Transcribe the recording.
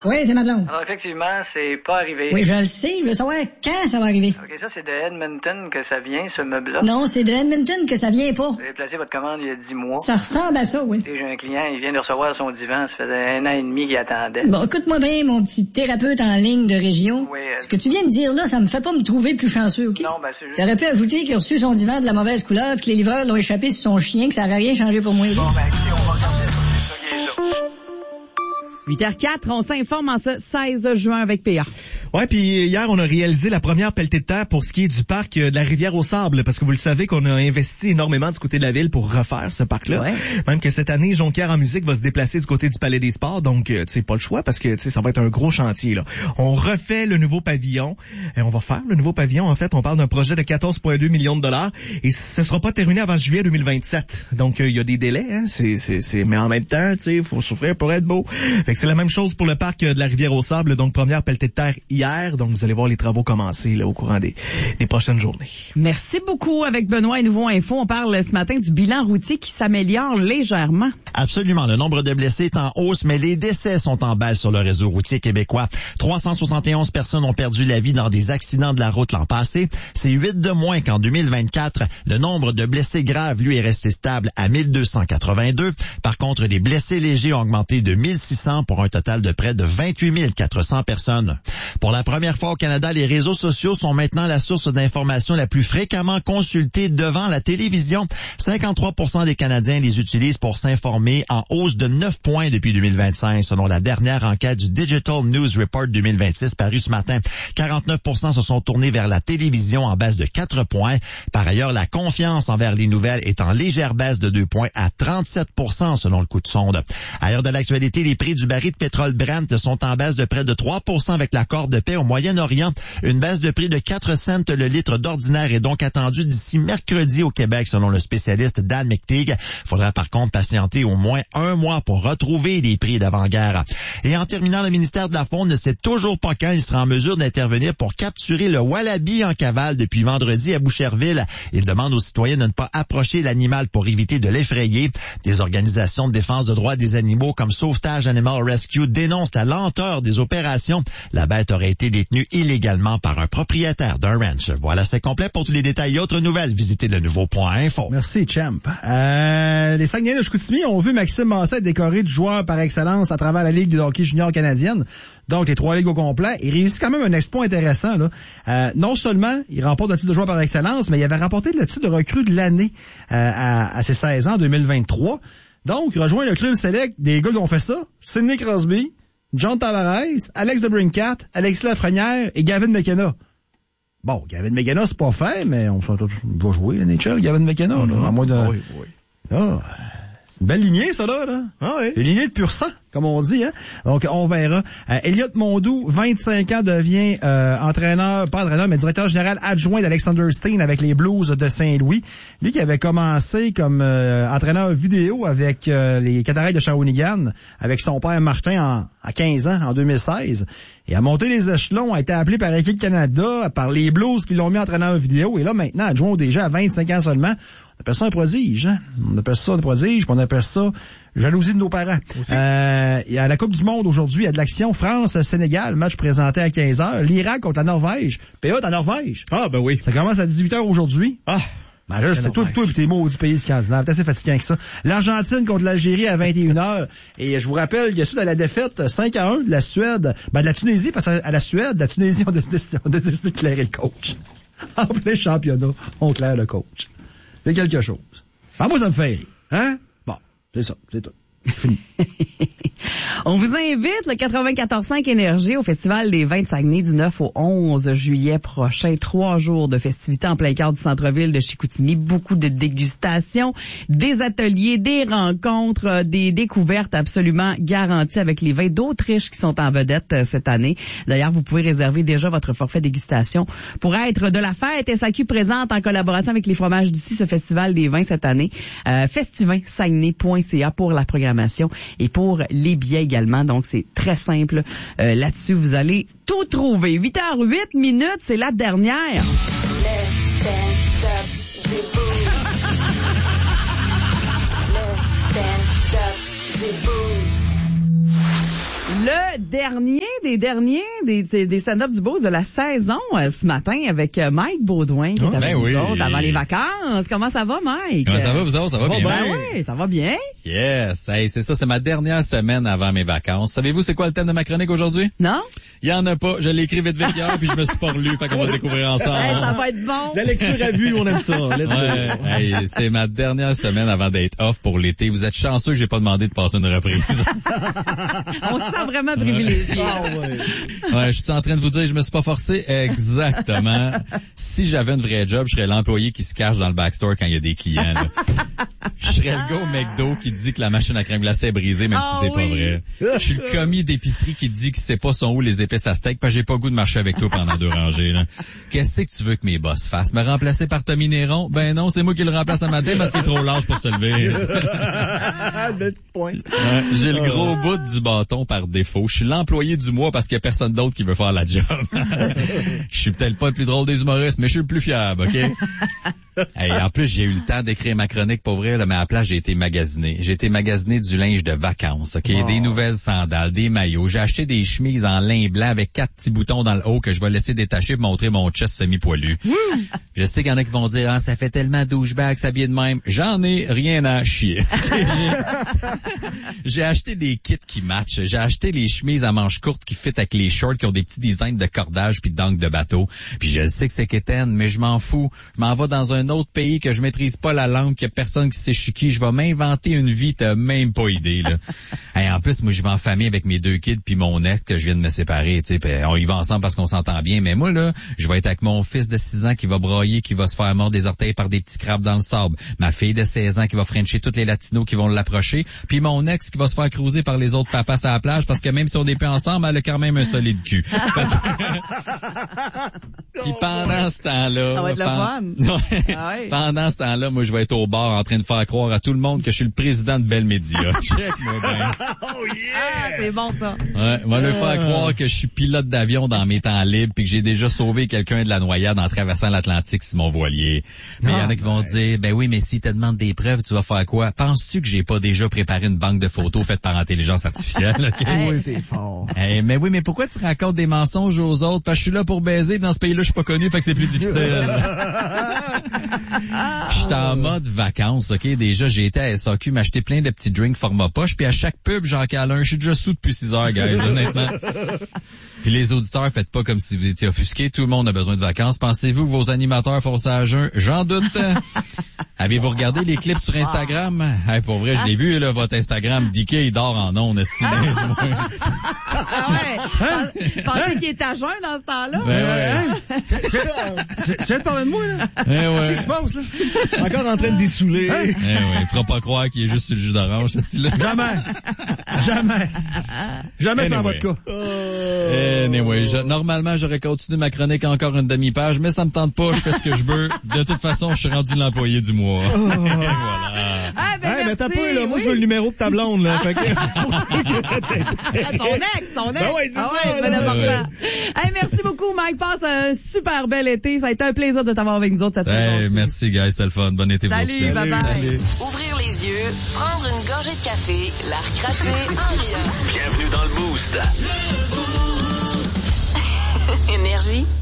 Oui, c'est ma blonde. Alors, effectivement, c'est pas arrivé. Oui, je le sais. Je veux savoir quand ça va arriver. OK, ça, c'est de Edmonton que ça vient, ce meuble-là. Non, c'est de Edmonton que ça vient pas. Vous avez placé votre commande il y a 10 mois. Ça ressemble à ça, oui. Et j'ai un client, il vient de recevoir son divan. Ça faisait 1 an et demi qu'il attendait. Bon, écoute-moi bien, mon petit thérapeute en ligne de région. Oui, Ce que tu viens de dire là, ça me fait pas me trouver plus chanceux, OK? Non, ben, c'est juste... T'aurais pu ajouter qu'il a reçu son divan de la mauvaise couleur, puis que les livreurs l'ont échappé sur son chien, que ça n'aurait rien changé pour moi. Bon, ben, écoutez, on va regarder ça. C'est ça qui est là. 8h04, on s'informe en ce 16 juin avec PA. Ouais, puis hier, on a réalisé la première pelletée de terre pour ce qui est du parc de la Rivière-aux-Sables, parce que vous le savez qu'on a investi énormément du côté de la ville pour refaire ce parc-là. Ouais. Même que cette année, Jonquière en musique va se déplacer du côté du Palais des Sports, donc tu sais, pas le choix, parce que tu sais, ça va être un gros chantier, là. On refait le nouveau pavillon, et on va faire le nouveau pavillon. En fait, on parle d'un projet de 14,2 millions de dollars, et ce sera pas terminé avant juillet 2027. Donc, il y a des délais, hein. Mais en même temps, tu sais, faut souffrir pour être beau. Fait que c'est la même chose pour le parc de la Rivière-aux-Sables, donc première pelletée de terre hier, donc vous allez voir les travaux commencer là au courant des prochaines journées. Merci beaucoup. Avec Benoît et Nouveau Info, on parle ce matin du bilan routier qui s'améliore légèrement. Absolument. Le nombre de blessés est en hausse, mais les décès sont en baisse sur le réseau routier québécois. 371 personnes ont perdu la vie dans des accidents de la route l'an passé. C'est 8 de moins qu'en 2024. Le nombre de blessés graves, lui, est resté stable à 1282. Par contre, les blessés légers ont augmenté de 1600 pour un total de près de 28 400 personnes. Pour la première fois au Canada, les réseaux sociaux sont maintenant la source d'information la plus fréquemment consultée devant la télévision. 53% des Canadiens les utilisent pour s'informer, en hausse de 9 points depuis 2025, selon la dernière enquête du Digital News Report 2026 parue ce matin. 49% se sont tournés vers la télévision, en baisse de 4 points. Par ailleurs, la confiance envers les nouvelles est en légère baisse de 2 points à 37% selon le coup de sonde. Ailleurs de l'actualité, les prix du baril de pétrole Brent sont en baisse de près de 3% avec l'accord de paix au Moyen-Orient. Une baisse de prix de 4 cents le litre d'ordinaire est donc attendue d'ici mercredi au Québec, selon le spécialiste Dan McTeague. Faudra par contre patienter au moins 1 mois pour retrouver les prix d'avant-guerre. Et en terminant, le ministère de la Faune ne sait toujours pas quand il sera en mesure d'intervenir pour capturer le wallaby en cavale depuis vendredi à Boucherville. Il demande aux citoyens de ne pas approcher l'animal pour éviter de l'effrayer. Des organisations de défense de droits des animaux comme Sauvetage Animal Rescue dénoncent la lenteur des opérations. La bête aurait été détenue illégalement par un propriétaire d'un ranch. Voilà, c'est complet. Pour tous les détails et autres nouvelles, visitez le nouveau.info. Merci, Champ. Les Saguenayens de Chicoutimi ont vu Maxime Massé être décoré du joueur par excellence à travers la Ligue de hockey junior canadienne. Donc, les 3 ligues au complet. Il réussit quand même un exploit intéressant, là. Non seulement il remporte le titre de joueur par excellence, mais il avait remporté le titre de recrue de l'année à ses 16 ans, en 2023. Donc, il rejoint le club select des gars qui ont fait ça. Sidney Crosby, John Tavares, Alex DeBrincat, Alexis Lafrenière et Gavin McKenna. Bon, Gavin McKenna, c'est pas fait, mais on va jouer à NHL, Gavin McKenna, là, à moins de... Oui. Ah, c'est une belle lignée, ça, là. Ah oui. Une lignée de pur sang, comme on dit, hein. Donc, on verra. Elliot Mondou, 25 ans, devient mais directeur général adjoint d'Alexander Steen avec les Blues de Saint-Louis. Lui qui avait commencé comme entraîneur vidéo avec les Cataractes de Shawinigan, avec son père Martin à 15 ans, en 2016. Et a monté les échelons, a été appelé par Équipe Canada, par les Blues qui l'ont mis entraîneur vidéo. Et là, maintenant, adjoint déjà à 25 ans seulement. On appelle ça un prodige, hein. On appelle ça un prodige, puis on appelle ça jalousie de nos parents. Il y a la Coupe du Monde aujourd'hui, il y a de l'action France-Sénégal, match présenté à 15h. L'Irak contre la Norvège. PA en Norvège. Ah, ben oui. Ça commence à 18h aujourd'hui. Ah. Ben là, c'est toi et tes mots du pays scandinave. C'est assez fatigant que ça. L'Argentine contre l'Algérie à 21h. Et je vous rappelle, il y a suite à la défaite 5-1 de la Suède, de la Tunisie face à la Suède. La Tunisie, on a décidé de clairer le coach. En plein championnat, on claire le coach. C'est quelque chose. Enfin, moi, ça me fait rire. Hein? Bon, c'est ça, c'est tout. Fini. On vous invite, le 94.5 Énergie, au Festival des Vins de Saguenay du 9 au 11 juillet prochain. 3 jours de festivités en plein cœur du centre-ville de Chicoutimi. Beaucoup de dégustations, des ateliers, des rencontres, des découvertes absolument garanties avec les vins d'Autriche qui sont en vedette cette année. D'ailleurs, vous pouvez réserver déjà votre forfait dégustation pour être de la fête. SAQ présente en collaboration avec les fromages d'ici ce Festival des Vins cette année. festivinsaguenay.ca pour la programmation et pour les billets également. Donc, c'est très simple. Là-dessus, vous allez tout trouver. 8h08, c'est la dernière. Le dernier des stand-up du Boost de la saison ce matin avec Mike Baudouin qui est avec nous autres avant les vacances. Comment ça va, Mike? Comment ça va, vous autres? Ça va bien? Ben oui, ça va bien. Yes. Hey, c'est ça, c'est ma dernière semaine avant mes vacances. Savez-vous c'est quoi le thème de ma chronique aujourd'hui? Non? Il y en a pas. Je l'ai écrit vite hier puis je me suis pas relu. Fait qu'on va le découvrir ensemble. Hey, ça va être bon. La lecture à vue, on aime ça. Ouais. Hey, c'est ma dernière semaine avant d'être off pour l'été. Vous êtes chanceux que j'ai pas demandé de passer une reprise. On se sent vraiment privilégié. Ouais, je suis en train de vous dire, je me suis pas forcé. Exactement. Si j'avais une vraie job, je serais l'employé qui se cache dans le backstore quand il y a des clients. Là. Je serais le gars au McDo qui dit que la machine à crème glacée est brisée, même si c'est pas vrai. Je suis le commis d'épicerie qui dit qu'il sait pas son où les épices à steak, parce que j'ai pas goût de marcher avec toi pendant 2 rangées. Là. Qu'est-ce que tu veux que mes boss fassent? Me remplacer par Tommy Néron? Ben non, c'est moi qui le remplace un matin parce qu'il est trop large pour se lever. Petite pointe. Ouais, j'ai le gros bout du bâton par défaut. Je suis l'employé du mois parce qu'il y a personne d'autre qui veut faire la job. Je suis peut-être pas le plus drôle des humoristes, mais je suis le plus fiable, OK? Hey, en plus, j'ai eu le temps d'écrire ma chronique pour vrai, là, mais à la place, j'ai été magasiné. J'ai été magasiné du linge de vacances, OK? Des nouvelles sandales, des maillots. J'ai acheté des chemises en lin blanc avec 4 petits boutons dans le haut que je vais laisser détacher pour montrer mon chest semi-poilu. Je sais qu'il y en a qui vont dire, ah, ça fait tellement douchebag s'habiller de même. J'en ai rien à chier. J'ai acheté des kits qui matchent. J'ai acheté les chemises à manches courtes qui fit avec les shorts qui ont des petits designs de cordage puis d'angle de bateau. Puis je sais que c'est quétaine, mais je m'en fous. Je m'en vais dans un autre pays que je maîtrise pas la langue, qu'il y a personne qui sait je suis qui. Je vais m'inventer une vie, t'as même pas idée, là. Hey, en plus, moi, je vais en famille avec mes 2 kids puis mon ex que je viens de me séparer, tu sais. On y va ensemble parce qu'on s'entend bien. Mais moi, là, je vais être avec mon fils de 6 ans qui va brailler, qui va se faire mordre des orteils par des petits crabes dans le sable. Ma fille de 16 ans qui va frencher tous les latinos qui vont l'approcher. Puis mon ex qui va se faire cruiser par les autres papas à la plage parce que même si on n'est pas ensemble, elle a quand même un solide cul. Puis pendant ce temps-là... Ça va être le fun. Pendant ce temps-là, moi, je vais être au bar en train de faire croire à tout le monde que je suis le président de Bell Media. Check-moi bien. Oh yeah! Ah, c'est bon, ça. Ouais, on va leur faire croire que je suis pilote d'avion dans mes temps libres puis que j'ai déjà sauvé quelqu'un de la noyade en traversant l'Atlantique sur mon voilier. Mais il y en a qui vont dire, ben oui, mais si te demandent des preuves, tu vas faire quoi? Penses-tu que j'ai pas déjà préparé une banque de photos faite par intelligence artificielle? Okay? Oui, t'es fort. Hey, mais oui, mais pourquoi tu racontes des mensonges aux autres? Parce que je suis là pour baiser, dans ce pays-là, je suis pas connu, fait que c'est plus difficile. J'étais en mode vacances, OK? Déjà, j'ai été à SAQ m'acheter plein de petits drinks format poche, puis à chaque pub, j'en cale un. Je suis déjà sous depuis 6 heures, guys, honnêtement. Puis les auditeurs, faites pas comme si vous étiez offusqués. Tout le monde a besoin de vacances. Pensez-vous que vos animateurs font ça à jeun? J'en doute. Avez-vous regardé les clips sur Instagram? Hey, pour vrai, je l'ai vu, là, votre Instagram. DK, il dort en ondes, Ah ouais? Pensez qu'il est à jeun dans ce temps-là? Ouais. Tu viens de parler de moi, là? Ouais. Qu'est-ce qui se passe, là? Encore en train de dessouler. Ouais, il fera pas croire qu'il est juste sur le jus d'orange, ce style-là. Jamais sans vodka. Anyway, normalement, j'aurais continué ma chronique encore une demi-page, mais ça me tente pas, je fais ce que je veux. De toute façon, je suis rendu l'employé du mois. Et voilà. Ah, ben merci. Mais t'as pas, là. Moi, je veux le numéro de ta blonde, là. Fait que... Son ex. Ben ouais, c'est ça, c'est là. important. Hey, merci beaucoup, Mike. Passe un super bel été. Ça a été un plaisir de t'avoir avec nous autres cette saison. Merci, guys. C'était le fun. Bon été, Salut, bye bye. Ouvrir les yeux, prendre une gorgée de café, la recracher en riant. Bienvenue dans le Boost. Énergie.